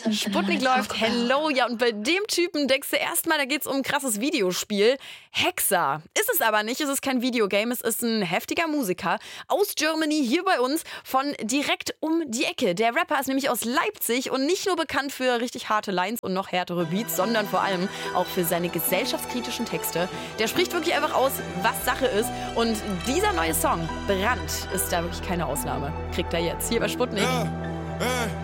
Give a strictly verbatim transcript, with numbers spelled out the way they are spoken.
Sputnik läuft, hello. Ja, und bei dem Typen denkst du erstmal, da geht's um ein krasses Videospiel. Hexer. Ist es aber nicht, es ist kein Videogame, es ist ein heftiger Musiker aus Germany, hier bei uns, von direkt um die Ecke. Der Rapper ist nämlich aus Leipzig und nicht nur bekannt für richtig harte Lines und noch härtere Beats, sondern vor allem auch für seine gesellschaftskritischen Texte. Der spricht wirklich einfach aus, was Sache ist. Und dieser neue Song, Brand, ist da wirklich keine Ausnahme. Kriegt er jetzt hier bei Sputnik. Ja, äh.